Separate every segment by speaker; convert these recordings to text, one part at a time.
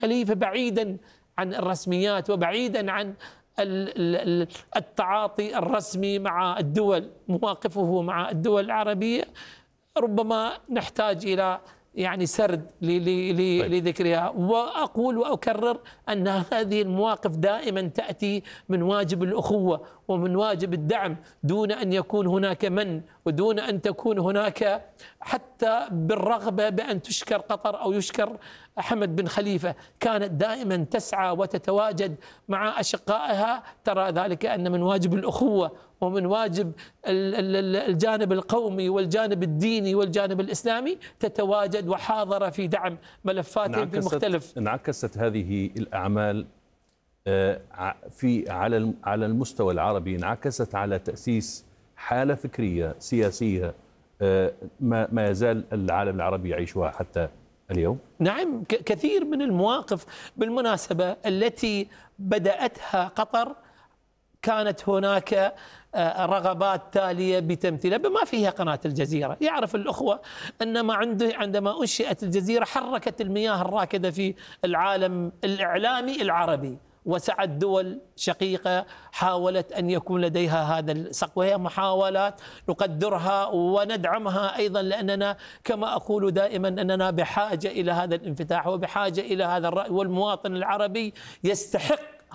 Speaker 1: خليفة بعيدا عن الرسميات وبعيدا عن التعاطي الرسمي مع الدول، مواقفه مع الدول العربية ربما نحتاج إلى يعني سرد لذكرها. وأقول وأكرر أن هذه المواقف دائما تأتي من واجب الأخوة ومن واجب الدعم، دون أن يكون هناك من، ودون أن تكون هناك حتى بالرغبة بأن تشكر قطر أو يشكر حمد بن خليفة. كانت دائما تسعى وتتواجد مع أشقائها. ترى ذلك أن من واجب الأخوة ومن واجب الجانب القومي والجانب الديني والجانب الإسلامي تتواجد وحاضرة في دعم ملفاتهم في مختلف.
Speaker 2: انعكست هذه الأعمال على المستوى العربي، انعكست على تأسيس حالة فكرية سياسية ما يزال العالم العربي يعيشها حتى اليوم.
Speaker 1: نعم، كثير من المواقف بالمناسبة التي بدأتها قطر كانت هناك رغبات تالية بتمثيلها بما فيها قناة الجزيرة. يعرف الأخوة أن عندما أنشئت الجزيرة حركت المياه الراكدة في العالم الإعلامي العربي، وسعت دول شقيقة حاولت أن يكون لديها هذا السقف، وهي محاولات نقدرها وندعمها أيضا، لأننا كما أقول دائما أننا بحاجة إلى هذا الانفتاح وبحاجة إلى هذا الرأي، والمواطن العربي يستحق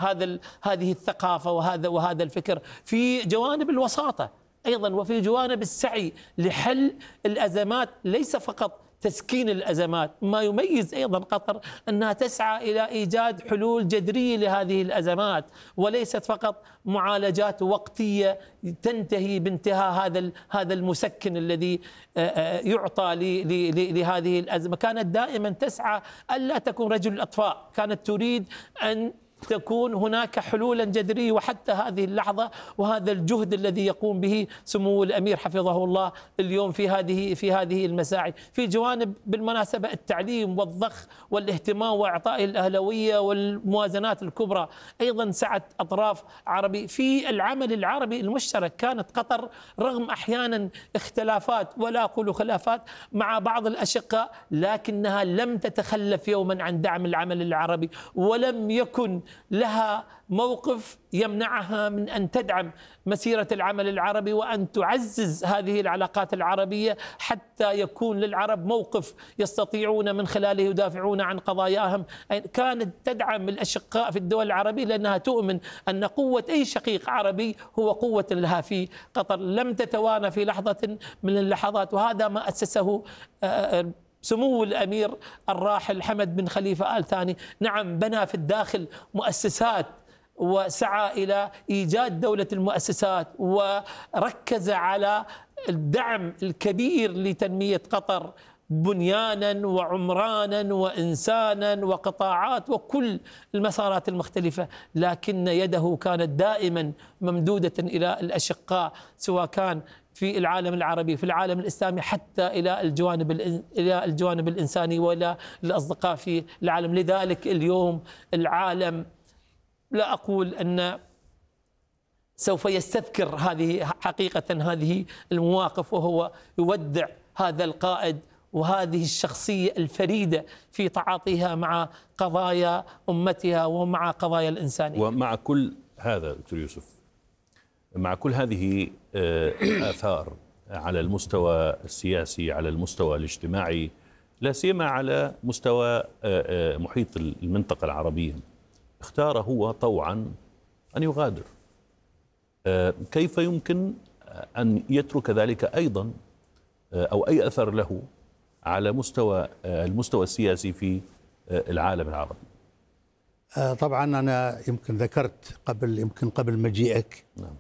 Speaker 1: هذه الثقافة وهذا الفكر في جوانب الوساطة أيضا، وفي جوانب السعي لحل الأزمات، ليس فقط تسكين الأزمات. ما يميز أيضا قطر أنها تسعى إلى إيجاد حلول جذرية لهذه الأزمات، وليست فقط معالجات وقتية تنتهي بانتهاء هذا المسكن الذي يعطى لهذه الأزمة. كانت دائما تسعى ألا تكون رجل الأطفاء، كانت تريد أن تكون هناك حلولا جذرية. وحتى هذه اللحظة وهذا الجهد الذي يقوم به سمو الأمير حفظه الله اليوم في هذه المساعي، في جوانب بالمناسبة التعليم والضخ والاهتمام وإعطائه الأهلوية والموازنات الكبرى، أيضا سعت أطراف عربي في العمل العربي المشترك. كانت قطر رغم أحيانا اختلافات ولا أقول خلافات مع بعض الأشقاء، لكنها لم تتخلف يوما عن دعم العمل العربي، ولم يكن لها موقف يمنعها من أن تدعم مسيرة العمل العربي وأن تعزز هذه العلاقات العربية، حتى يكون للعرب موقف يستطيعون من خلاله يدافعون عن قضاياهم. كانت تدعم الأشقاء في الدول العربية لأنها تؤمن أن قوة أي شقيق عربي هو قوة لها في قطر، لم تتوانى في لحظة من اللحظات. وهذا ما أسسه سمو الأمير الراحل حمد بن خليفة آل ثاني. نعم، بنى في الداخل مؤسسات وسعى إلى إيجاد دولة المؤسسات، وركز على الدعم الكبير لتنمية قطر بنيانا وعمرانا وإنسانا وقطاعات وكل المسارات المختلفة، لكن يده كانت دائما ممدودة إلى الأشقاء، سواء كان في العالم العربي في العالم الإسلامي، حتى إلى الجوانب الإنساني وإلى الأصدقاء في العالم. لذلك اليوم العالم لا أقول أن سوف يستذكر حقيقة هذه المواقف، وهو يودع هذا القائد وهذه الشخصية الفريدة في تعاطيها مع قضايا أمتها ومع قضايا الإنسانية.
Speaker 2: ومع كل هذا دكتور يوسف، مع كل هذه آثار على السياسي، على المستوى الاجتماعي، لا سيما على مستوى محيط المنطقة العربية، اختار هو طوعا أن يغادر. كيف يمكن أن يترك ذلك أيضا أو أي أثر له على المستوى السياسي في العالم العربي؟
Speaker 3: طبعا أنا يمكن ذكرت قبل مجيئك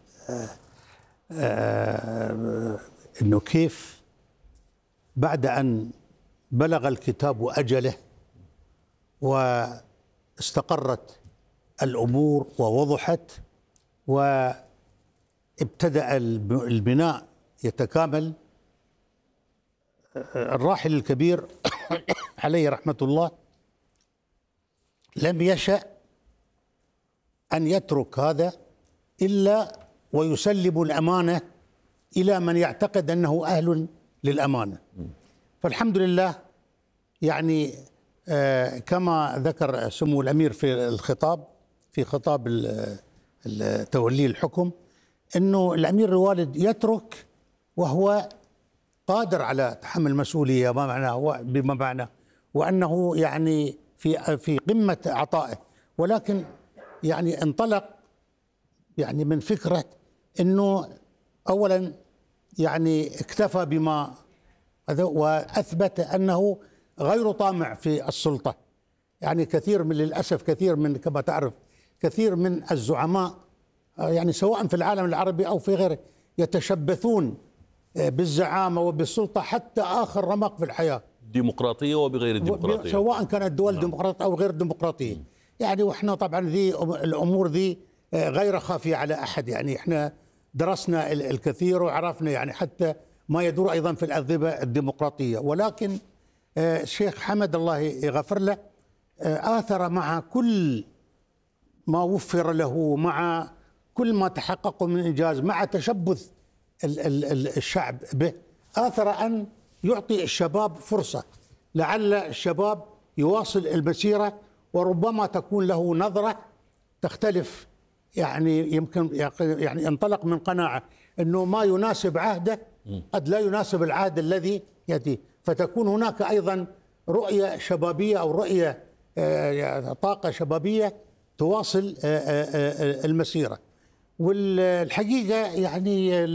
Speaker 3: أنه كيف بعد أن بلغ الكتاب أجله واستقرت الأمور ووضحت وابتدأ البناء يتكامل، الراحل الكبير عليه رحمة الله لم يشأ أن يترك هذا إلا ويسلم الأمانة إلى من يعتقد أنه أهل للأمانة. فالحمد لله يعني كما ذكر سمو الأمير في خطاب تولي الحكم، أنه الأمير الوالد يترك وهو قادر على تحمل المسؤولية، بما معناه وأنه يعني في قمة عطائه، ولكن يعني انطلق يعني من فكرة أنه أولا يعني اكتفى بما وأثبت أنه غير طامع في السلطة. يعني للأسف كثير من كما تعرف كثير من الزعماء يعني سواء في العالم العربي أو في غيره يتشبثون بالزعامة وبالسلطة حتى آخر رمق في الحياة،
Speaker 2: ديمقراطية وبغير الديمقراطية،
Speaker 3: سواء كانت دول ديمقراطية أو غير ديمقراطية. يعني وإحنا طبعا الأمور ذي غير خافية على أحد. يعني إحنا درسنا الكثير وعرفنا يعني حتى ما يدور أيضا في الأنظمة الديمقراطية، ولكن الشيخ حمد الله يغفر له آثر مع كل ما وفر له، مع كل ما تحقق من إنجاز، مع تشبث الشعب به، آثر أن يعطي الشباب فرصة، لعل الشباب يواصل المسيرة وربما تكون له نظرة تختلف. يعني يمكن يعني انطلق من قناعة أنه ما يناسب عهده قد لا يناسب العهد الذي يأتي، فتكون هناك أيضا رؤية شبابية أو رؤية طاقة شبابية تواصل المسيرة. والحقيقة يعني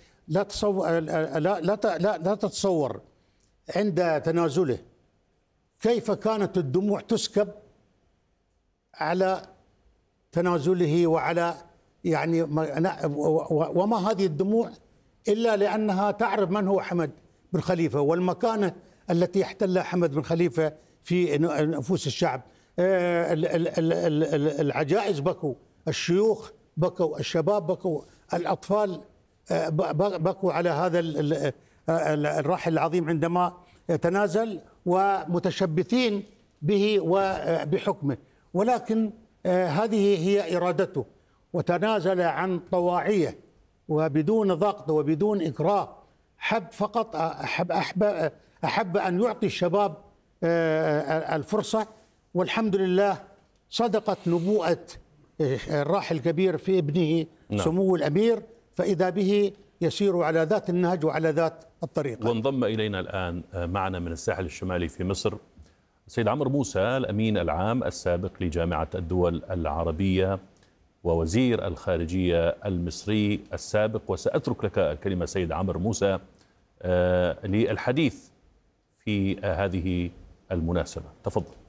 Speaker 3: لا تتصور عند تنازله كيف كانت الدموع تسكب على تنازله وعلى يعني وما هذه الدموع إلا لأنها تعرف من هو حمد بن خليفة والمكانة التي احتلها حمد بن خليفة في نفوس الشعب. العجائز بكوا، الشيوخ بكوا، الشباب بكوا، الأطفال بكوا على هذا الراحل العظيم عندما تنازل، ومتشبثين به وبحكمه، ولكن هذه هي إرادته، وتنازل عن طواعية وبدون ضغط وبدون إكراه. فقط أحب أن يعطي الشباب الفرصة، والحمد لله صدقت نبوءة الراحل الكبير في ابنه سمو الأمير، فإذا به يسير على ذات النهج وعلى ذات الطريقة.
Speaker 2: وانضم إلينا الآن معنا من الساحل الشمالي في مصر السيد عمرو موسى، الأمين العام السابق لجامعة الدول العربية ووزير الخارجية المصري السابق. وسأترك لك الكلمة سيد عمرو موسى للحديث في هذه المناسبة، تفضل.